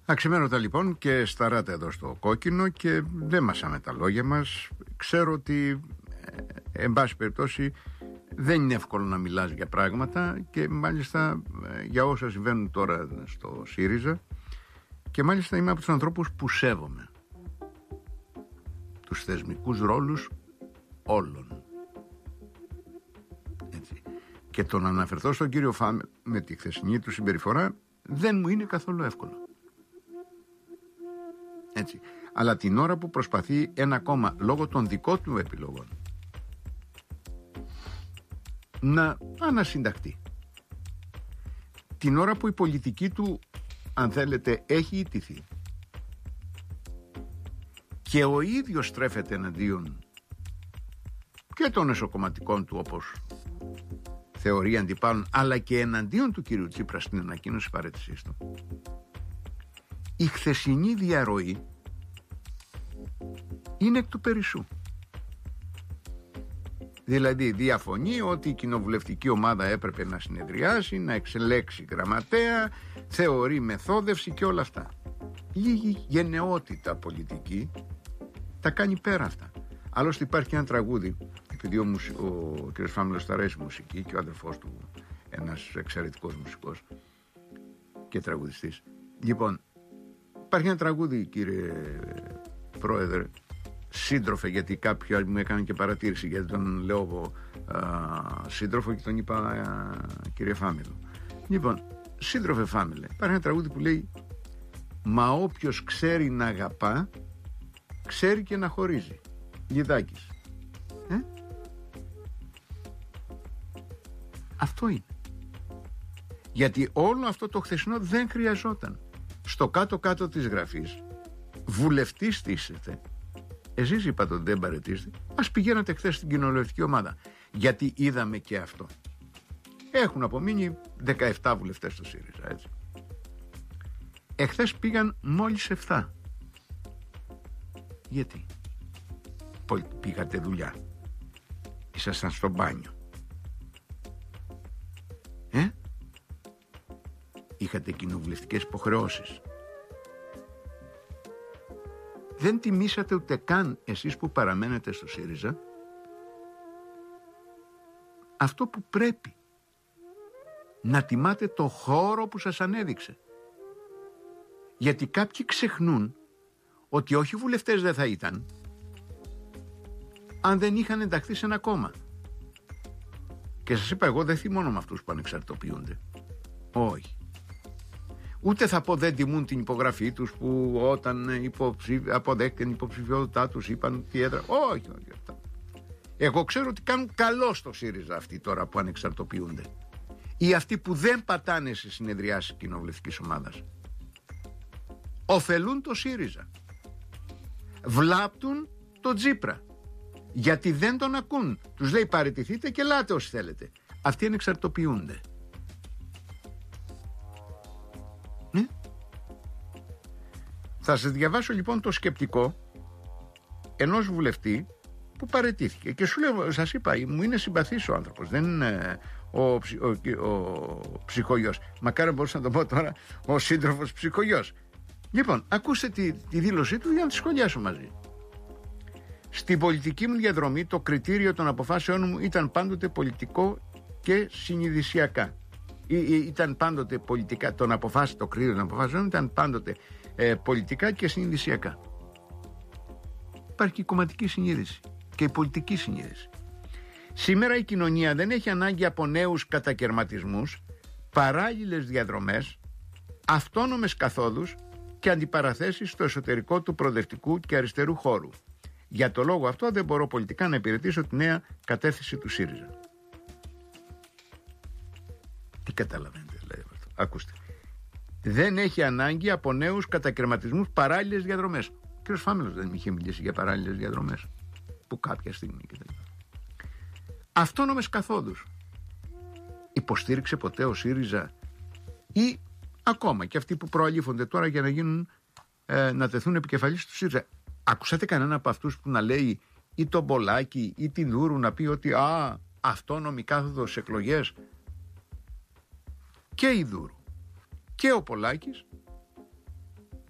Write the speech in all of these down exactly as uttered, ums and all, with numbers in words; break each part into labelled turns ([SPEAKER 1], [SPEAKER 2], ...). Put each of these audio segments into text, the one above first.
[SPEAKER 1] Αξιμένωτα λοιπόν και σταράτε εδώ στο κόκκινο και δεν μασάμε τα λόγια μας. Ξέρω ότι ε, εν πάση περιπτώσει δεν είναι εύκολο να μιλάς για πράγματα και μάλιστα ε, για όσα συμβαίνουν τώρα στο ΣΥΡΙΖΑ, και μάλιστα είμαι από τους ανθρώπους που σέβομαι τους θεσμικούς ρόλους όλων. Έτσι. Και το να αναφερθώ στον κύριο Φάμελ με τη χθεσινή του συμπεριφορά δεν μου είναι καθόλου εύκολο. Έτσι. Αλλά την ώρα που προσπαθεί ένα κόμμα λόγω των δικών του επιλογών να ανασυνταχτεί, την ώρα που η πολιτική του, αν θέλετε, έχει ιτηθεί και ο ίδιος στρέφεται εναντίον και των εσωκομματικών του, όπως θεωρεί αντιπάλων, αλλά και εναντίον του κύριου Τσίπρα στην ανακοίνωση παραίτησής του, η χθεσινή διαρροή είναι εκ του περισσού. Δηλαδή διαφωνεί ότι η κοινοβουλευτική ομάδα έπρεπε να συνεδριάσει, να εξελέξει γραμματέα, θεωρεί μεθόδευση και όλα αυτά. Λίγη γενναιότητα πολιτική τα κάνει πέρα αυτά. Άλλωστε υπάρχει ένα τραγούδι, επειδή ο, μουσι... ο κ. Φάμελος θα αρέσει μουσική και ο αδερφός του ένας εξαιρετικός μουσικός και τραγουδιστής. Λοιπόν, υπάρχει ένα τραγούδι, κύριε Πρόεδρε, σύντροφε, γιατί κάποιοι μου έκαναν και παρατήρηση γιατί τον λέω α, σύντροφο και τον είπα α, κύριε Φάμελο. Λοιπόν, σύντροφε Φάμελε, υπάρχει ένα τραγούδι που λέει «Μα όποιος ξέρει να αγαπά, ξέρει και να χωρίζει». Λιδάκης. Ε? Αυτό είναι. Γιατί όλο αυτό το χθεσινό δεν χρειαζόταν. Στο κάτω-κάτω της γραφής, βουλευτής στήσετε. Εσείς είπατε ότι δεν παραιτήσετε. Ας πηγαίνατε χθες στην κοινοβουλευτική ομάδα. Γιατί είδαμε και αυτό. Έχουν απομείνει δεκαεπτά βουλευτές στο ΣΥΡΙΖΑ, έτσι. Εχθές πήγαν μόλις επτά. Γιατί? Πήγατε δουλειά. Ήσασταν στο μπάνιο. Ε? Είχατε κοινοβουλευτικές υποχρεώσεις. Δεν τιμήσατε ούτε καν εσείς που παραμένετε στο ΣΥΡΙΖΑ αυτό που πρέπει. Να τιμάτε το χώρο που σας ανέδειξε. Γιατί κάποιοι ξεχνούν ότι όχι βουλευτές δεν θα ήταν αν δεν είχαν ενταχθεί σε ένα κόμμα. Και σας είπα, εγώ δεν θυμώνω με αυτούς που ανεξαρτητοποιούνται. Όχι. Ούτε θα πω δεν τιμούν την υπογραφή τους που όταν υποψηφι... αποδέχτηκαν υποψηφιότητά τους είπαν τι έδρα. Όχι, όχι αυτά. Εγώ ξέρω ότι κάνουν καλό στο ΣΥΡΙΖΑ αυτοί τώρα που ανεξαρτητοποιούνται. Ή αυτοί που δεν πατάνε σε συνεδριάσεις κοινοβουλευτικής ομάδας. Ωφελούν το ΣΥΡΙΖΑ. Βλάπτουν το Τσίπρα. Γιατί δεν τον ακούν. Τους λέει παραιτηθείτε και ελάτε όσοι θέλετε. Αυτοί ανεξαρτητοποιούνται. Ναι. Θα σας διαβάσω λοιπόν το σκεπτικό ενός βουλευτή που παραιτήθηκε. Και σου λέω, σας είπα, μου είναι συμπαθής ο άνθρωπος. Δεν είναι ο, ο, ο, ο ψυχογιός. Μακάρι μπορούσα να το πω τώρα ο σύντροφος ψυχογιός. Λοιπόν, ακούστε τη, τη δήλωσή του για να τη σχολιάσω μαζί. Στην πολιτική μου διαδρομή το κριτήριο των αποφάσεών μου ήταν πάντοτε πολιτικό και συνειδησιακά. Ή, ή, ήταν πάντοτε πολιτικά, τον αποφάσι, το κριτήριο των αποφάσεων ήταν πάντοτε ε, πολιτικά και συνειδησιακά. Υπάρχει και η κομματική συνείδηση και η πολιτική συνείδηση. Σήμερα η κοινωνία δεν έχει ανάγκη από νέους κατακαιρματισμούς, παράλληλες διαδρομές, αυτόνομες καθόδους και αντιπαραθέσεις στο εσωτερικό του προοδευτικού και αριστερού χώρου. Για το λόγο αυτό δεν μπορώ πολιτικά να υπηρετήσω τη νέα κατεύθυνση του ΣΥΡΙΖΑ. Τι καταλαβαίνετε δηλαδή αυτό? Ακούστε. Δεν έχει ανάγκη από νέους κατακαιρματισμούς, παράλληλες διαδρομές. Ο κ. Φάμελος δεν είχε μιλήσει για παράλληλες διαδρομές που κάποια στιγμή κτλ. Αυτόνομες καθόδους. Υποστήριξε ποτέ ο ΣΥΡΙΖΑ ή ακόμα και αυτοί που προαλήφονται τώρα για να γίνουν ε, να τεθούν επικεφαλής του ΣΥΡΙΖΑ? Ακούσατε κανένα από αυτούς που να λέει ή τον Πολάκη ή την Δούρου να πει ότι α, αυτόνομη κάθοδος σε εκλογές? Και η Δούρου και ο Πολάκης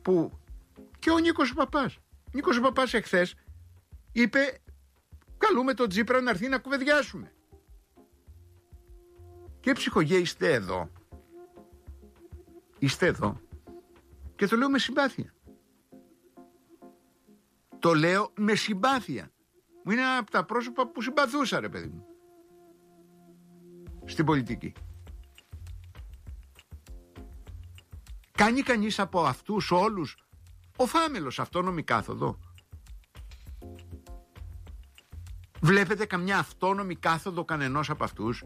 [SPEAKER 1] που και ο Νίκος Παπάς. Νίκος Παπάς εχθές είπε καλούμε τον Τσίπρα να έρθει να κουβεντιάσουμε. Και ψυχογέ είστε εδώ. Είστε εδώ. Και το λέω με συμπάθεια. Το λέω με συμπάθεια. Μου είναι ένα από τα πρόσωπα που συμπαθούσα, ρε παιδί μου, στην πολιτική. Κάνει κανείς από αυτούς όλους ο Φάμελος αυτόνομη κάθοδο? Βλέπετε καμιά αυτόνομη κάθοδο κανενός από αυτούς?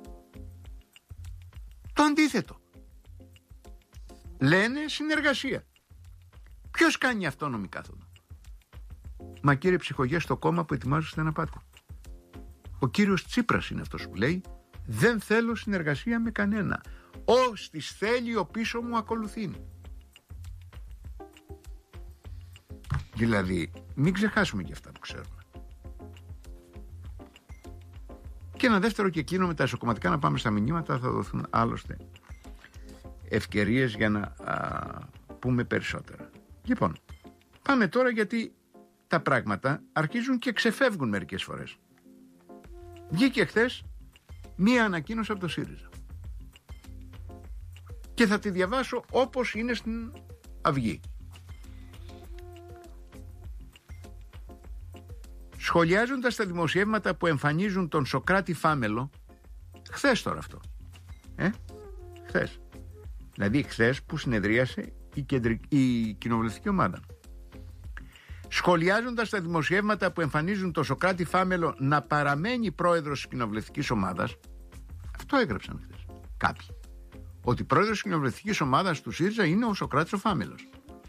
[SPEAKER 1] Το αντίθετο. Λένε συνεργασία. Ποιος κάνει αυτόνομη κάθοδο? Μα κύριε ψυχογέ, στο κόμμα που ετοιμάζεστε να πάτε. Ο κύριος Τσίπρας είναι αυτός που λέει δεν θέλω συνεργασία με κανένα. Όστις θέλει ο πίσω μου ακολουθεί. Δηλαδή μην ξεχάσουμε και αυτά που ξέρουμε. Και ένα δεύτερο και εκείνο με τα ισοκομματικά, να πάμε στα μηνύματα, θα δοθούν άλλωστε ευκαιρίες για να α, πούμε περισσότερα. Λοιπόν, πάμε τώρα, γιατί τα πράγματα αρχίζουν και ξεφεύγουν μερικές φορές. Βγήκε χθες μία ανακοίνωση από το ΣΥΡΙΖΑ και θα τη διαβάσω όπως είναι στην Αυγή. Σχολιάζοντας τα δημοσιεύματα που εμφανίζουν τον Σωκράτη Φάμελο, χθες τώρα αυτό, ε, χθες, δηλαδή χθες που συνεδρίασε η, κεντρική, η κοινοβουλευτική ομάδα. Σχολιάζοντας τα δημοσιεύματα που εμφανίζουν τον Σωκράτη Φάμελο να παραμένει πρόεδρος της κοινοβουλευτικής ομάδας, αυτό έγραψαν χθες κάποιοι, ότι πρόεδρος της κοινοβουλευτικής ομάδας του ΣΥΡΙΖΑ είναι ο Σωκράτης ο Φάμελος.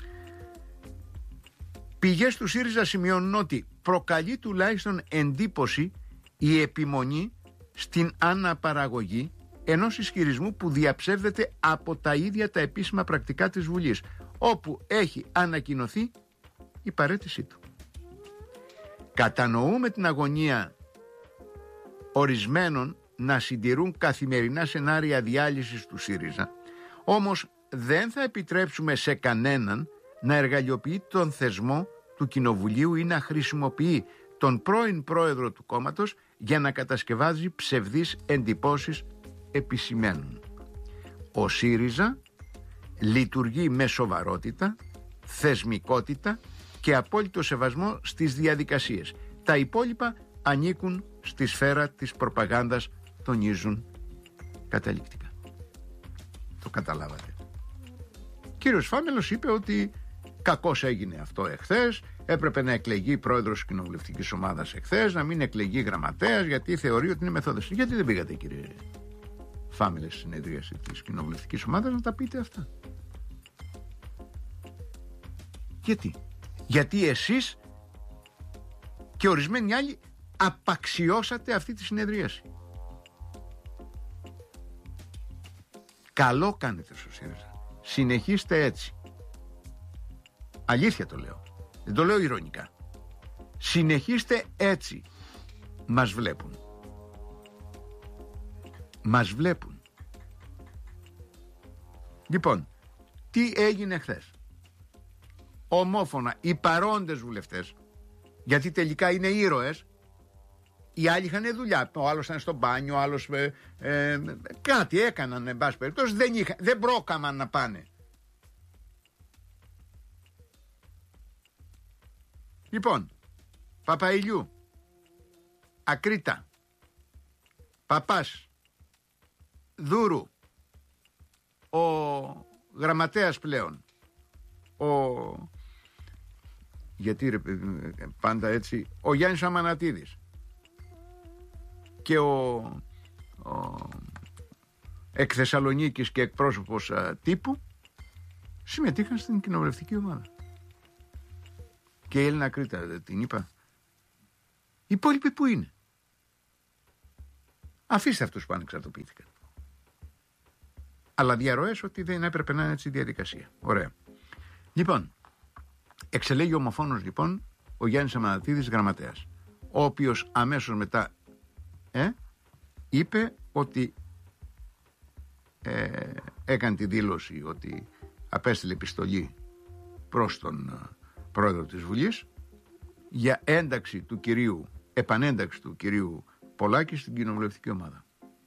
[SPEAKER 1] Πηγές του ΣΥΡΙΖΑ σημειώνουν ότι προκαλεί τουλάχιστον εντύπωση η επιμονή στην αναπαραγωγή ενός ισχυρισμού που διαψεύδεται από τα ίδια τα επίσημα πρακτικά της Βουλής, όπου έχει ανακοινωθεί η παραίτησή του. Κατανοούμε την αγωνία ορισμένων να συντηρούν καθημερινά σενάρια διάλυσης του ΣΥΡΙΖΑ, όμως δεν θα επιτρέψουμε σε κανέναν να εργαλειοποιεί τον θεσμό του Κοινοβουλίου ή να χρησιμοποιεί τον πρώην πρόεδρο του κόμματος για να κατασκευάζει ψευδείς εντυπώσεις, επισημαίνουν. Ο ΣΥΡΙΖΑ λειτουργεί με σοβαρότητα, θεσμικότητα και απόλυτο σεβασμό στις διαδικασίες. Τα υπόλοιπα ανήκουν στη σφαίρα της προπαγάνδας, τονίζουν καταληκτικά. Το καταλάβατε. Κύριος Φάμελος είπε ότι κακώς έγινε αυτό εχθές, έπρεπε να εκλεγεί πρόεδρος της κοινοβουλευτικής ομάδας εχθές, να μην εκλεγεί γραμματέας, γιατί θεωρεί ότι είναι μεθόδευση. Γιατί δεν πήγατε, κύριε Φάμελε, στη συνεδρίαση της κοινοβουλευτικής ομάδας να τα πείτε αυτά? Γιατί? Γιατί εσείς και ορισμένοι άλλοι απαξιώσατε αυτή τη συνεδρίαση. Καλό κάνετε στο ΣΥΡΙΖΑ. Συνεχίστε έτσι. Αλήθεια το λέω. Δεν το λέω ειρωνικά. Συνεχίστε έτσι. Μας βλέπουν. Μας βλέπουν. Λοιπόν, τι έγινε χθες? Ομόφωνα οι παρόντες βουλευτές, γιατί τελικά είναι ήρωες, οι άλλοι είχαν δουλειά. Ο άλλος ήταν στο μπάνιο, ο άλλος ε, ε, κάτι έκαναν, εν πάση περιπτώσει, δεν, είχα, δεν πρόκαμαν να πάνε. Λοιπόν, Παπαηλιού, Ακρίτα, Παπάς, Δούρου, ο γραμματέας πλέον, ο... γιατί ρε, πάντα έτσι, ο Γιάννης Αμανατίδης και ο, ο εκ Θεσσαλονίκης και εκπρόσωπος α, τύπου συμμετείχαν στην κοινοβουλευτική ομάδα. Και η Έλληνα Κρήτα την είπα. Οι υπόλοιποι που είναι? Αφήστε αυτούς που ανεξαρτοποιήθηκαν. Αλλά διαρροές ότι δεν έπρεπε να είναι έτσι η διαδικασία. Ωραία. Λοιπόν, εξελέγει ομοφόνος λοιπόν ο Γιάννης Αμανατίδης, γραμματέας, ο οποίος αμέσως μετά ε, είπε ότι ε, έκανε τη δήλωση ότι απέστειλε επιστολή προς τον πρόεδρο της Βουλής για ένταξη του κυρίου, επανένταξη του κυρίου Πολάκη στην κοινοβουλευτική ομάδα.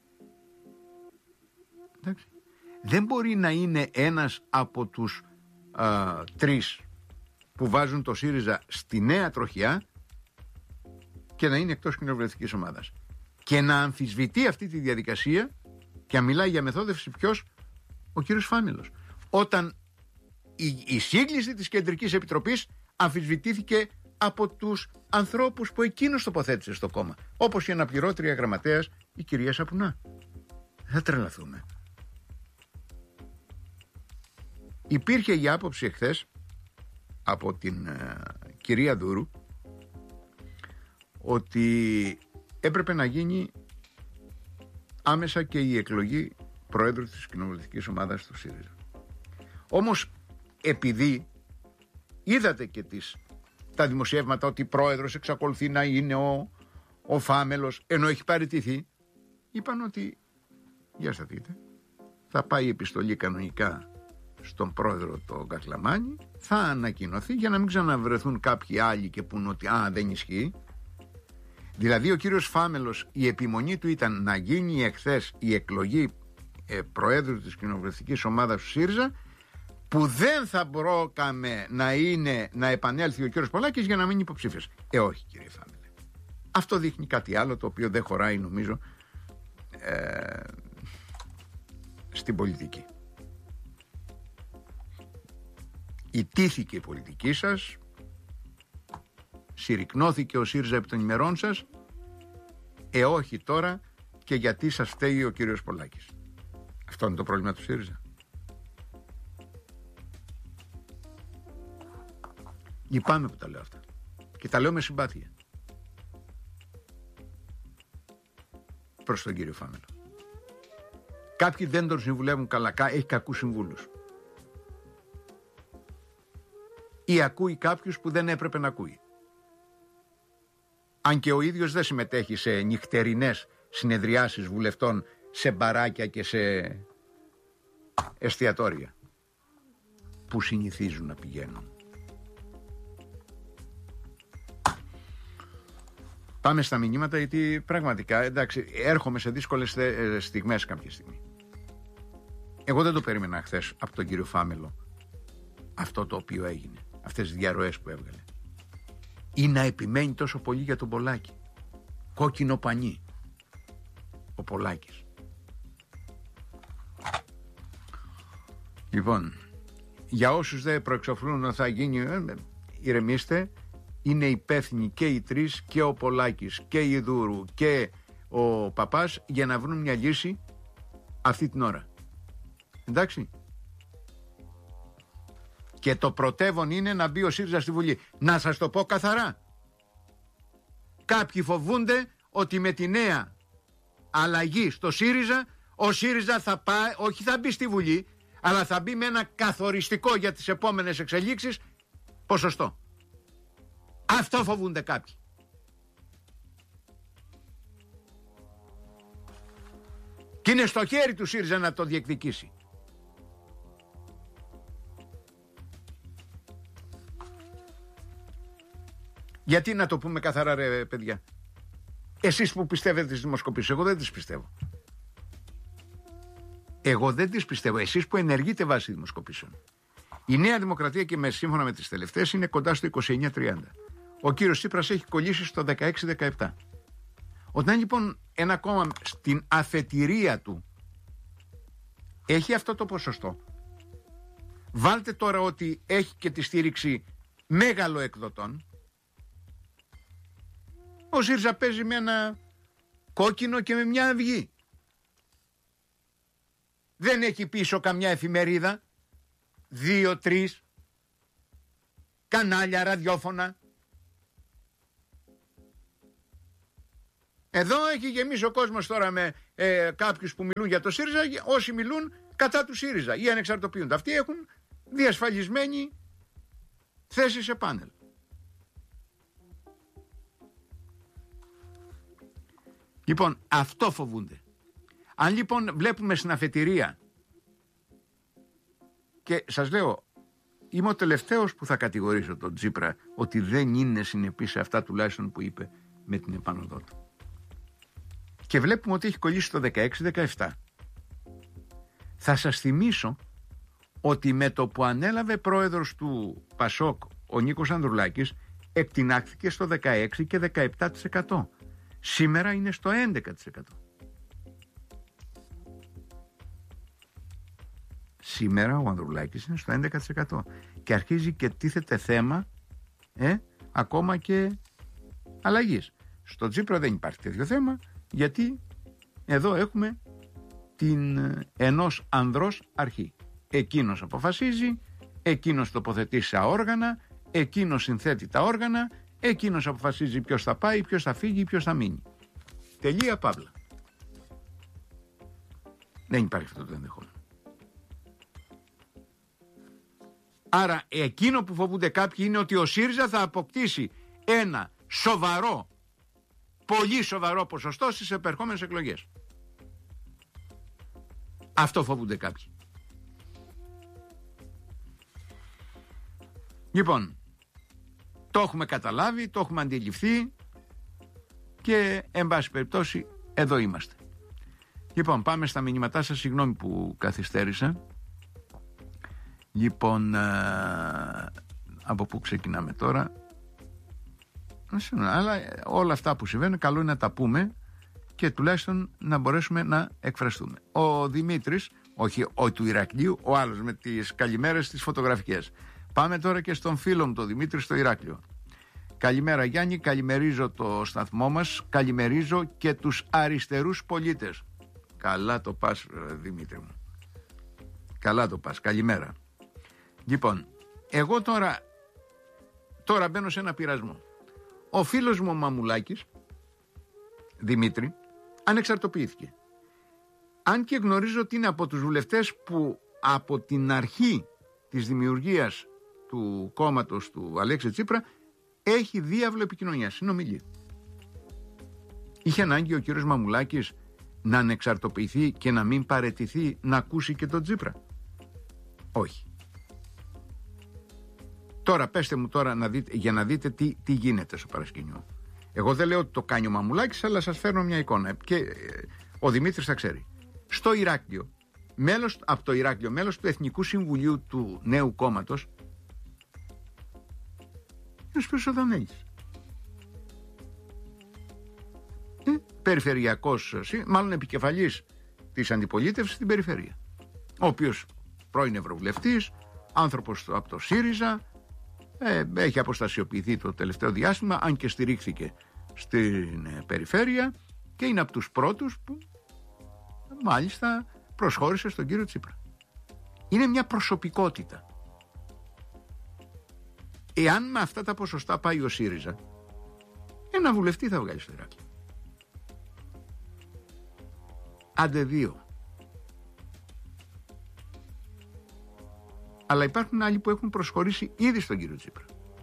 [SPEAKER 1] Εντάξει. Δεν μπορεί να είναι ένας από τους α, τρεις που βάζουν το ΣΥΡΙΖΑ στη νέα τροχιά και να είναι εκτός κοινοβουλευτικής ομάδας. Και να αμφισβητεί αυτή τη διαδικασία και να μιλάει για μεθόδευση ποιος? Ο κύριος Φάμελος. Όταν η, η σύγκληση της Κεντρικής Επιτροπής αμφισβητήθηκε από τους ανθρώπους που εκείνος τοποθέτησε στο κόμμα, όπως η αναπληρώτρια γραμματέας η κυρία Σαπουνά. Δεν θα τρελαθούμε. Υπήρχε η άποψη εχθές από την ε, κυρία Δούρου ότι έπρεπε να γίνει άμεσα και η εκλογή Προέδρου της κοινοβουλευτικής ομάδας του ΣΥΡΙΖΑ. Όμως επειδή είδατε και τις, τα δημοσιεύματα ότι πρόεδρος εξακολουθεί να είναι ο, ο Φάμελος, ενώ έχει παραιτηθεί, είπαν ότι για σας δείτε, θα πάει η επιστολή κανονικά στον πρόεδρο τον Κακλαμάνη, θα ανακοινωθεί για να μην ξαναβρεθούν κάποιοι άλλοι και πούν ότι α, δεν ισχύει. Δηλαδή ο κύριος Φάμελος, η επιμονή του ήταν να γίνει εχθές η εκλογή ε, προέδρου της κοινοβουλευτικής ομάδας του ΣΥΡΙΖΑ, που δεν θα μπρόκαμε να είναι να επανέλθει ο κύριος Πολάκης για να μην υποψήφιος. Ε, όχι κύριε Φάμελε. Αυτό δείχνει κάτι άλλο το οποίο δεν χωράει νομίζω ε, στην πολιτική. Ιτήθηκε η πολιτική σας, συρρικνώθηκε ο ΣΥΡΙΖΑ επί των ημερών σας, ε όχι τώρα και γιατί σας φταίει ο κύριος Πολάκης. Αυτό είναι το πρόβλημα του ΣΥΡΙΖΑ. Λυπάμαι που τα λέω αυτά και τα λέω με συμπάθεια προς τον κύριο Φάμελο. Κάποιοι δεν τον συμβουλεύουν καλά, έχει κακούς συμβούλους ή ακούει κάποιους που δεν έπρεπε να ακούει. Αν και ο ίδιος δεν συμμετέχει σε νυχτερινές συνεδριάσεις βουλευτών, σε μπαράκια και σε εστιατόρια που συνηθίζουν να πηγαίνουν. Πάμε στα μηνύματα, γιατί πραγματικά, εντάξει, έρχομαι σε δύσκολες στιγμές κάποια στιγμή. Εγώ δεν το περίμενα χθες από τον κύριο Φάμελο αυτό το οποίο έγινε, αυτές τις διαρροές που έβγαλε. Ή να επιμένει τόσο πολύ για τον Πολάκη. Κόκκινο πανί ο Πολάκης. Λοιπόν, για όσους δεν προεξοφλούν ότι θα γίνει, ηρεμήστε. Είναι υπεύθυνοι και οι τρεις, και ο Πολάκης και η Δούρου και ο Παπάς, για να βρουν μια λύση αυτή την ώρα. Εντάξει. Και το πρωτεύον είναι να μπει ο ΣΥΡΙΖΑ στη Βουλή. Να σας το πω καθαρά. Κάποιοι φοβούνται ότι με τη νέα αλλαγή στο ΣΥΡΙΖΑ, ο ΣΥΡΙΖΑ θα πάει, όχι θα μπει στη Βουλή, αλλά θα μπει με ένα καθοριστικό για τις επόμενες εξελίξεις ποσοστό. Αυτό φοβούνται κάποιοι. Και είναι στο χέρι του ΣΥΡΙΖΑ να το διεκδικήσει. Γιατί να το πούμε καθαρά ρε παιδιά? Εσείς που πιστεύετε τις δημοσκοπήσεις, εγώ δεν τις πιστεύω. Εγώ δεν τις πιστεύω. Εσείς που ενεργείτε βάσει δημοσκοπήσεων. Η Νέα Δημοκρατία και με, σύμφωνα με τις τελευταίες είναι κοντά στο είκοσι εννιά τριάντα. Ο κύριος Τσίπρας έχει κολλήσει στο δεκαέξι δεκαεπτά. Όταν λοιπόν ένα κόμμα στην αφετηρία του έχει αυτό το ποσοστό, βάλτε τώρα ότι έχει και τη στήριξη μέγαλο εκδοτών, ο ΣΥΡΙΖΑ παίζει με ένα κόκκινο και με μια αυγή. Δεν έχει πίσω καμιά εφημερίδα, δύο, τρεις, κανάλια, ραδιόφωνα. Εδώ έχει γεμίσει ο κόσμος τώρα με ε, κάποιους που μιλούν για το ΣΥΡΙΖΑ, όσοι μιλούν κατά του ΣΥΡΙΖΑ ή ανεξαρτοποιούνται. Αυτοί έχουν διασφαλισμένη θέση σε πάνελ. Λοιπόν, αυτό φοβούνται. Αν λοιπόν βλέπουμε στην αφετηρία, και σας λέω, είμαι ο τελευταίος που θα κατηγορήσω τον Τσίπρα ότι δεν είναι συνεπής σε αυτά τουλάχιστον που είπε με την επάνωδό του. Και βλέπουμε ότι έχει κολλήσει το δεκαέξι δεκαεπτά. Θα σας θυμίσω ότι με το που ανέλαβε πρόεδρος του Πασόκ ο Νίκος Ανδρουλάκης εκτινάχθηκε στο δεκαέξι και δεκαεπτά τοις εκατό. Σήμερα είναι στο έντεκα τοις εκατό. Σήμερα ο Ανδρουλάκης είναι στο έντεκα τοις εκατό και αρχίζει και τίθεται θέμα ε, ακόμα και αλλαγής. Στο Τσίπρα δεν υπάρχει τέτοιο θέμα, γιατί εδώ έχουμε την ενός ανδρός αρχή. Εκείνος αποφασίζει, εκείνος τοποθετεί σε όργανα, εκείνος συνθέτει τα όργανα, εκείνος αποφασίζει ποιος θα πάει, ποιος θα φύγει, ποιος θα μείνει. Τελεία παύλα. Δεν υπάρχει αυτό το ενδεχόμενο. Άρα εκείνο που φοβούνται κάποιοι είναι ότι ο ΣΥΡΙΖΑ θα αποκτήσει ένα σοβαρό, πολύ σοβαρό ποσοστό στις επερχόμενες εκλογές. Αυτό φοβούνται κάποιοι. Λοιπόν, το έχουμε καταλάβει, το έχουμε αντιληφθεί και εν πάση περιπτώσει εδώ είμαστε. Λοιπόν, πάμε στα μηνύματά σας, συγγνώμη που καθυστέρησα. Λοιπόν, α, από πού ξεκινάμε τώρα? Αλλά όλα αυτά που συμβαίνουν καλό είναι να τα πούμε και τουλάχιστον να μπορέσουμε να εκφραστούμε. Ο Δημήτρης, όχι ο του Ηρακλείου, ο άλλος με τις καλημέρες τις φωτογραφικές. Πάμε τώρα και στον φίλο μου τον Δημήτρη στο Ηράκλειο. Καλημέρα Γιάννη, καλημερίζω το σταθμό μας, καλημερίζω και τους αριστερούς πολίτες. Καλά το πας Δημήτρη μου. Καλά το πας, καλημέρα. Λοιπόν, εγώ τώρα, τώρα μπαίνω σε ένα πειρασμό. Ο φίλος μου ο Μαμουλάκης, Δημήτρη, ανεξαρτοποιήθηκε. Αν και γνωρίζω ότι είναι από τους βουλευτές που από την αρχή της δημιουργίας του κόμματος του Αλέξη Τσίπρα έχει διάβλο επικοινωνία, συνομιλία. Είχε ανάγκη ο κύριος Μαμουλάκης να ανεξαρτοποιηθεί και να μην παραιτηθεί να ακούσει και τον Τσίπρα? Όχι. Τώρα πέστε μου τώρα να δείτε, για να δείτε τι, τι γίνεται στο παρασκήνιο. Εγώ δεν λέω ότι το κάνει ο Μαμουλάκης, αλλά σας φέρνω μια εικόνα και ε, ο Δημήτρης θα ξέρει. Στο Ηράκλειο, μέλος, από το Ηράκλειο, μέλος του Εθνικού Συμβουλίου του Νέου Κόμματος, είναι ο Σπύρος Οδανέλης. Ε, περιφερειακός, μάλλον επικεφαλής της αντιπολίτευσης στην περιφέρεια. Ο οποίος πρώην ευρωβουλευτής, άνθρωπος από το ΣΥΡΙΖΑ, ε, έχει αποστασιοποιηθεί το τελευταίο διάστημα, αν και στηρίχθηκε στην ε, περιφέρεια και είναι από τους πρώτους που μάλιστα προσχώρησε στον κύριο Τσίπρα. Είναι μια προσωπικότητα. Εάν με αυτά τα ποσοστά πάει ο ΣΥΡΙΖΑ, ένα βουλευτή θα βγάλει στο Ηράκλειο. Άντε δύο. Αλλά υπάρχουν άλλοι που έχουν προσχωρήσει ήδη στον κύριο Τσίπρα.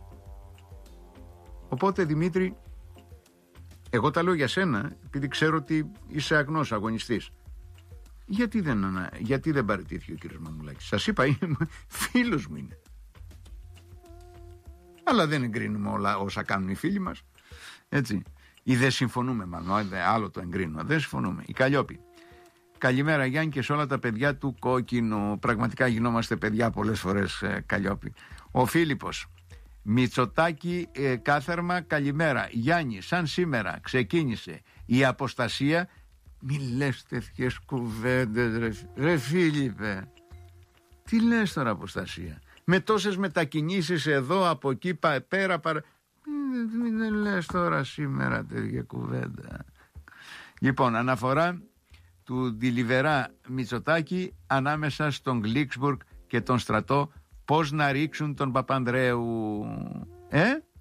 [SPEAKER 1] Οπότε Δημήτρη, εγώ τα λέω για σένα, επειδή ξέρω ότι είσαι αγνός αγωνιστής. Γιατί δεν, γιατί δεν παραιτήθηκε ο κύριος Μαμουλάκης? Σας είπα, είναι, φίλος μου είναι. Αλλά δεν εγκρίνουμε όλα όσα κάνουν οι φίλοι μας. Έτσι. Ή δεν συμφωνούμε, μάλλον. Άλλο το εγκρίνουμε. Δεν συμφωνούμε. Η Καλλιόπη. Καλημέρα Γιάννη και σε όλα τα παιδιά του Κόκκινου. Πραγματικά γινόμαστε παιδιά πολλές φορές, ε, Καλλιόπη. Ο Φίλιππος. Μητσοτάκη ε, κάθερμα, καλημέρα. Γιάννη, σαν σήμερα ξεκίνησε η αποστασία. Μη λες τέτοιες κουβέντες ρε, ρε Φίλιππε. Τι λες τώρα αποστασία? Με τόσες μετακινήσεις εδώ, από εκεί, πέρα, παρα... Μην δεν λες τώρα σήμερα τέτοια κουβέντα. Λοιπόν, αναφορά του Ντιλιβερά Μητσοτάκη ανάμεσα στον Γκλίξμπουργκ και τον στρατό, πώς να ρίξουν τον Παπανδρέου. Ε?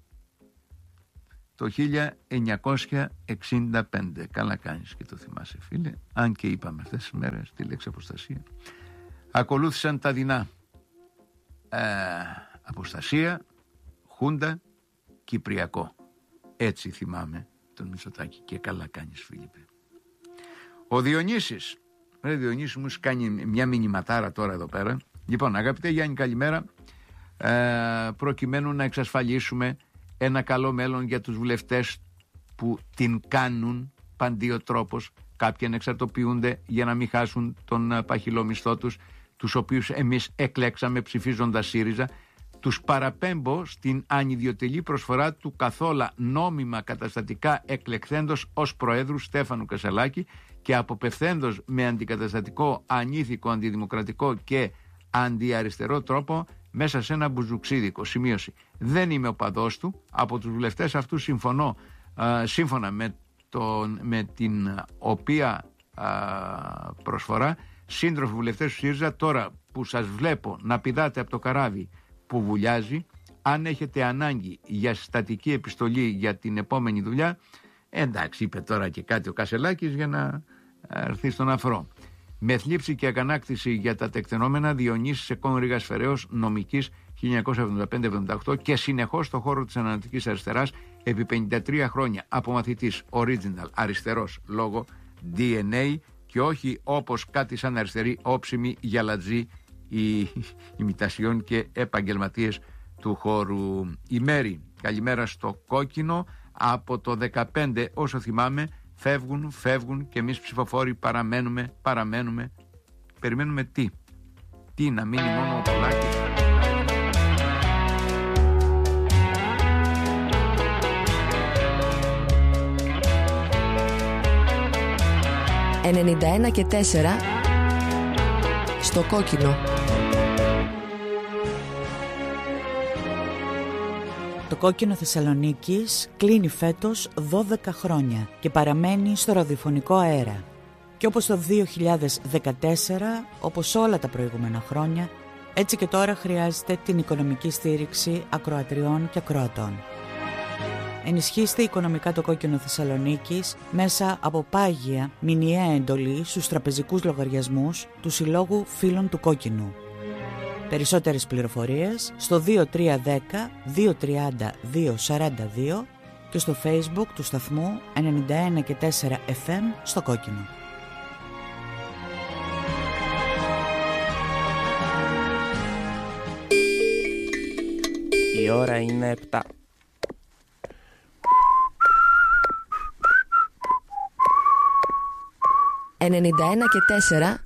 [SPEAKER 1] Το χίλια εννιακόσια εξήντα πέντε. Καλά κάνεις και το θυμάσαι φίλε. Αν και είπαμε αυτές τις μέρες τη λέξη αποστασία. Ακολούθησαν τα δεινά. Ε, αποστασία, Χούντα, Κυπριακό. Έτσι θυμάμαι τον Μητσοτάκη και καλά κάνεις Φίλιππε. Ο Διονύσης. Ρε Διονύση μου κάνει μια μηνυματάρα τώρα εδώ πέρα. Λοιπόν, αγαπητέ Γιάννη, καλημέρα. ε, προκειμένου να εξασφαλίσουμε ένα καλό μέλλον για τους βουλευτές που την κάνουν παντιοτρόπως. Κάποιοι ανεξαρτοποιούνται για να μην χάσουν τον παχυλό μισθό τους, τους οποίους εμείς εκλέξαμε ψηφίζοντας ΣΥΡΙΖΑ. Τους παραπέμπω στην ανιδιοτελή προσφορά του καθόλου νόμιμα καταστατικά εκλεκθέντος ως Προέδρου Στέφανου Κασσαλάκη και αποπευθέντος με αντικαταστατικό, ανήθικο, αντιδημοκρατικό και αντιαριστερό τρόπο μέσα σε ένα μπουζουξίδικο. Σημείωση. Δεν είμαι οπαδός του. Από τους βουλευτές αυτούς συμφωνώ, α, σύμφωνα με, τον, με την οποία α, προσφορά, σύντροφοι βουλευτές του ΣΥΡΙΖΑ, τώρα που σας βλέπω να πηδάτε από το καράβι που βουλιάζει, αν έχετε ανάγκη για συστατική επιστολή για την επόμενη δουλειά, εντάξει, είπε τώρα και κάτι ο Κασσελάκης για να έρθει στον αφρό. Με θλίψη και αγανάκτηση για τα τεκτενόμενα, Διονύσης Εκών Ρήγας Φεραίος, νομικής χίλια εννιακόσια εβδομήντα πέντε εβδομήντα οκτώ και συνεχώς στο χώρο της Ανατολικής Αριστεράς επί πενήντα τρία χρόνια από μαθητής original αριστερός λόγω ντι εν έι και όχι όπως κάτι σαν αριστερή όψιμη γιαλατζή οι ημιτασιών και επαγγελματίες του χώρου. Η Μέρη, καλημέρα στο Κόκκινο. Από το δεκαπέντε όσο θυμάμαι φεύγουν, φεύγουν και εμείς ψηφοφόροι παραμένουμε, παραμένουμε. Περιμένουμε τι, τι να μείνει μόνο ο Πολάκης.
[SPEAKER 2] ενενήντα ένα και τέσσερα στο Κόκκινο.
[SPEAKER 3] Το Κόκκινο Θεσσαλονίκης κλείνει φέτος δώδεκα χρόνια και παραμένει στο ραδιοφωνικό αέρα. Και όπως το δύο χιλιάδες δεκατέσσερα, όπως όλα τα προηγούμενα χρόνια, έτσι και τώρα χρειάζεται την οικονομική στήριξη ακροατριών και ακροατών. Ενισχύστε οικονομικά το Κόκκινο Θεσσαλονίκης μέσα από πάγια μηνιαία εντολή στους τραπεζικούς λογαριασμούς του Συλλόγου Φίλων του Κόκκινου. Περισσότερες πληροφορίες στο δύο τρία ένα μηδέν δύο τρία μηδέν δύο τέσσερα δύο και στο Facebook του σταθμού ενενήντα ένα και τέσσερα εφ εμ στο Κόκκινο.
[SPEAKER 4] Η ώρα είναι επτά.
[SPEAKER 2] ενενήντα ένα και τέσσερα